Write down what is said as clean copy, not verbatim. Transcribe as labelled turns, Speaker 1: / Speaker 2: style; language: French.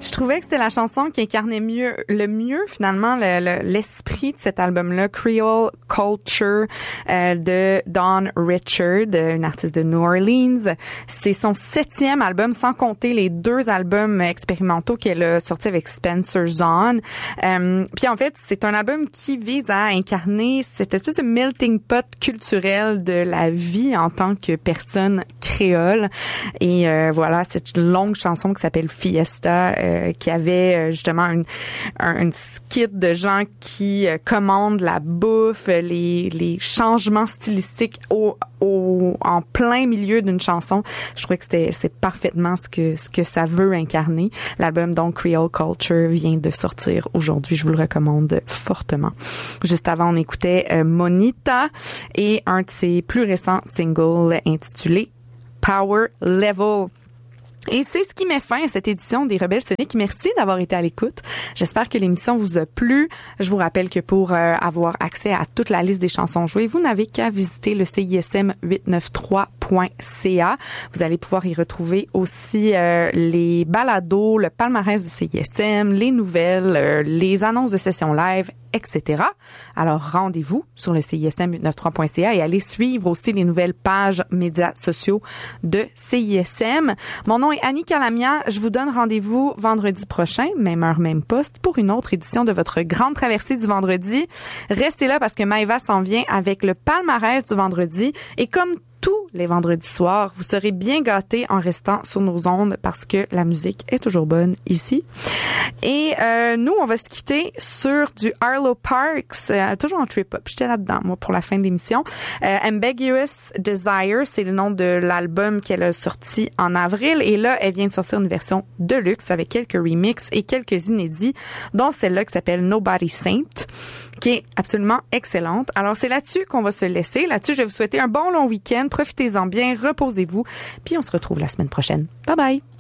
Speaker 1: Je trouvais que c'était la chanson qui incarnait le mieux finalement l'esprit de cet album-là, Creole Culture de Dawn Richard, une artiste de New Orleans. C'est son 7e album, sans compter les 2 albums expérimentaux qu'elle a sortis avec Spencer Zahn. Puis en fait, c'est un album qui vise à incarner cette espèce de melting pot culturel de la vie en tant que personne créole. Et voilà, c'est une longue chanson qui s'appelle Fiesta, qui avait justement un skit de gens qui commandent la bouffe, les changements stylistiques en plein milieu d'une chanson. Je trouvais que c'est parfaitement ce que ça veut incarner. L'album donc Creole Culture vient de sortir aujourd'hui. Je vous le recommande fortement. Juste avant, on écoutait Monita et un de ses plus récents singles intitulé Power Level. Et c'est ce qui met fin à cette édition des Rebelles Soniques. Merci d'avoir été à l'écoute. J'espère que l'émission vous a plu. Je vous rappelle que pour avoir accès à toute la liste des chansons jouées, vous n'avez qu'à visiter le CISM893.ca. Vous allez pouvoir y retrouver aussi les balados, le palmarès du CISM, les nouvelles, les annonces de sessions live, etc. Alors, rendez-vous sur le CISM893.ca et allez suivre aussi les nouvelles pages médias sociaux de CISM. Mon nom est Annie Calamia. Je vous donne rendez-vous vendredi prochain, même heure, même poste, pour une autre édition de votre grande traversée du vendredi. Restez là parce que Maëva s'en vient avec le palmarès du vendredi. Et comme tous les vendredis soirs, vous serez bien gâtés en restant sur nos ondes parce que la musique est toujours bonne ici. Et nous, on va se quitter sur du Arlo Parks, toujours en trip-hop. J'étais là-dedans, moi, pour la fin de l'émission. Ambiguous Desire, c'est le nom de l'album qu'elle a sorti en avril. Et là, elle vient de sortir une version deluxe avec quelques remixes et quelques inédits, dont celle-là qui s'appelle Nobody Saint, qui est absolument excellente. Alors, c'est là-dessus qu'on va se laisser. Là-dessus, je vais vous souhaiter un bon long week-end. Profitez-en bien, reposez-vous. Puis, on se retrouve la semaine prochaine. Bye bye!